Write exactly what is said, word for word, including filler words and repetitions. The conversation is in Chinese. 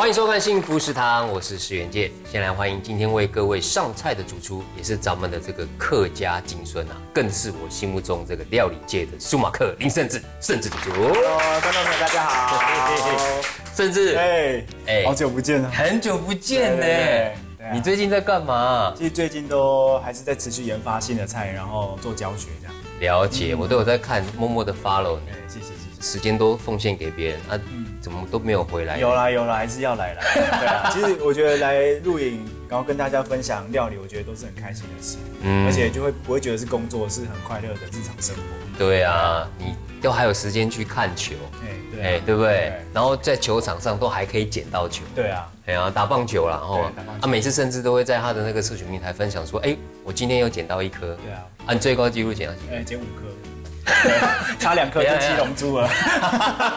欢迎收看《幸福食堂》，我是石原介。先来欢迎今天为各位上菜的主厨，也是咱们的这个客家金孙啊，更是我心目中这个料理界的舒马克林胜志，胜志主厨。 Hello， 观众朋友大家好。 胜志，哎哎，好久不见了， 很久不见呢。你最近在干嘛？ 其实最近都还是在持续研发新的菜，然后做教学这样。 了解，我都有在看，默默的 follow 你。 谢谢谢谢。 时间都奉献给别人啊，怎么都没有回来？ 有啦有啦，还是要来啦。对啊，其实我觉得来录影，然后跟大家分享料理，我觉得都是很开心的事。嗯，而且就会不会觉得是工作，是很快乐的日常生活。 对啊，你都还有时间去看球，哎对、啊欸，对不对？對然后在球场上都还可以捡到球。 对啊， 哎呀，打棒球啦，然后啊，每次甚至都会在他的那个社群平台分享说，哎，我今天又捡到一颗。对啊，按最高纪录捡到几颗？ 哎，捡五颗。差两颗就七龙珠了。